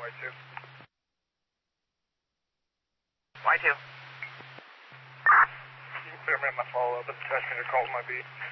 Y2. Y2. You can clear me on my follow-up, but the passenger called my beat.